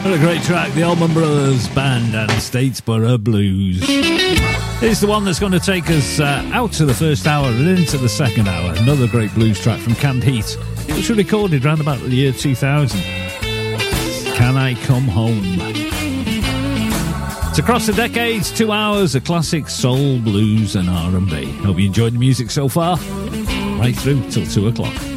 What a great track, the Allman Brothers Band and Statesboro Blues. It's the one that's going to take us out to the first hour and into the second hour. Another great blues track from Canned Heat, which was recorded around about the year 2000. Can I Come Home? It's across the decades, 2 hours of classic soul, blues and R&B. Hope you enjoyed the music so far. Right through till 2 o'clock.